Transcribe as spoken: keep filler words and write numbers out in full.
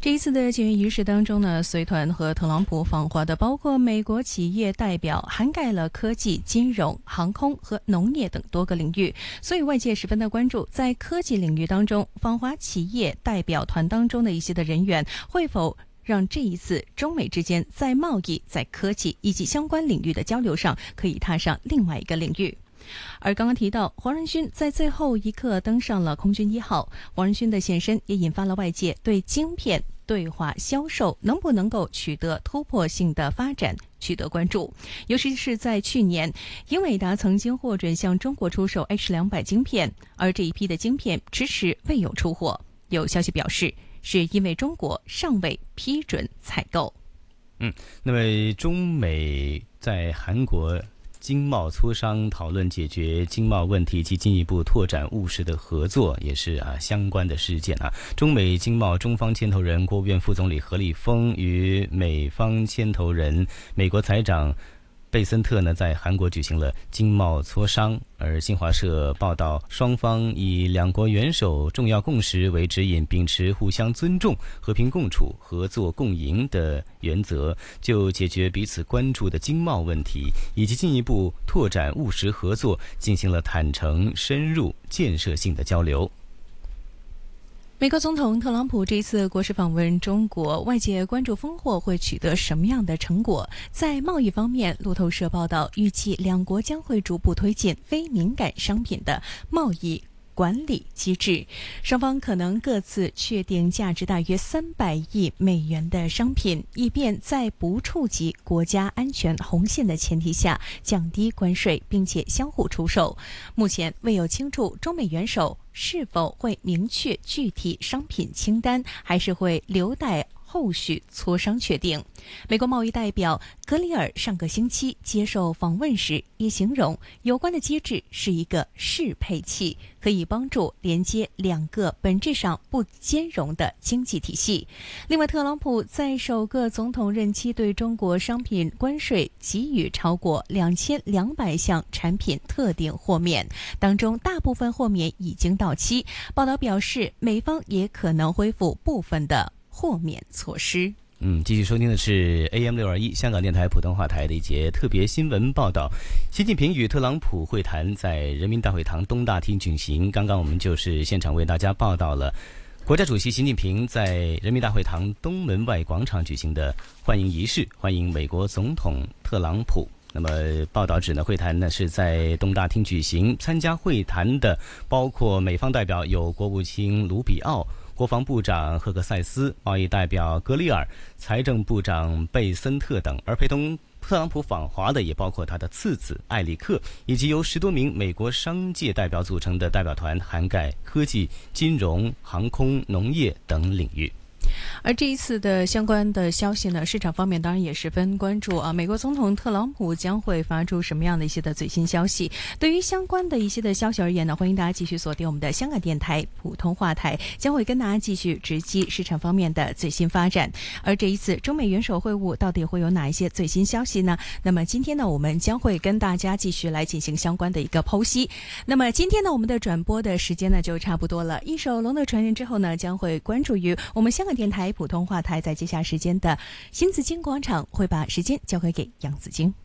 这一次的检阅仪式当中呢，随团和特朗普访华的包括美国企业代表，涵盖了科技、金融、航空和农业等多个领域，所以外界十分的关注，在科技领域当中，访华企业代表团当中的一些的人员会否让这一次中美之间在贸易、在科技以及相关领域的交流上可以踏上另外一个领域。而刚刚提到黄仁勋在最后一刻登上了空军一号，黄仁勋的现身也引发了外界对晶片对华销售能不能够取得突破性的发展取得关注，尤其是在去年，英伟达曾经获准向中国出售 H 两百 晶片，而这一批的晶片迟迟未有出货。有消息表示，是因为中国尚未批准采购。 嗯，那么中美在韩国经贸磋商讨论解决经贸问题及进一步拓展务实的合作，也是啊相关的事件啊。中美经贸中方牵头人国务院副总理何立峰与美方牵头人美国财长贝森特呢，在韩国举行了经贸磋商。而新华社报道，双方以两国元首重要共识为指引，秉持互相尊重、和平共处、合作共赢的原则，就解决彼此关注的经贸问题以及进一步拓展务实合作进行了坦诚、深入、建设性的交流。 美国总统特朗普这次国事访问中国，外界关注峰会会取得什么样的成果。在贸易方面，路透社报道，预计两国将会逐步推进非敏感商品的贸易管理机制，双方可能各自确定价值大约三百亿美元的商品，以便在不触及国家安全红线的前提下降低关税，并且相互出售。目前未有清楚中美元首是否会明确具体商品清单，还是会留待后续磋商确定。美国贸易代表格里尔上个星期接受访问时也形容有关的机制是一个适配器，可以帮助连接两个本质上不兼容的经济体系。另外，特朗普在首个总统任期对中国商品关税给予超过两千两百项产品特定豁免，当中大部分豁免已经到期。报道表示，美方也可能恢复部分的豁免措施。 嗯，继续收听的是 A M 六二一 香港电台普通话台的一节特别新闻报道。习近平与特朗普会谈在人民大会堂东大厅举行。刚刚我们就是现场为大家报道了国家主席习近平在人民大会堂东门外广场举行的欢迎仪式，欢迎美国总统特朗普。那么报道指呢，会谈呢是在东大厅举行，参加会谈的包括美方代表有国务卿卢比奥、国防部长赫克塞斯、贸易代表格里尔、财政部长贝森特等，而陪同特朗普访华的也包括他的次子艾里克，以及由十多名美国商界代表组成的代表团，涵盖科技、金融、航空、农业等领域。 而这一次的相关的消息呢，市场方面当然也十分关注啊。美国总统特朗普将会发出什么样的一些的最新消息？对于相关的一些的消息而言呢，欢迎大家继续锁定我们的香港电台普通话台，将会跟大家继续直击市场方面的最新发展。而这一次中美元首会晤到底会有哪一些最新消息呢？那么今天呢，我们将会跟大家继续来进行相关的一个剖析。那么今天呢，我们的转播的时间呢就差不多了。一首《龙的传人》之后呢，将会关注于我们香港电台普通话台在接下时间的新紫荆广场，会把时间交回给杨紫荆。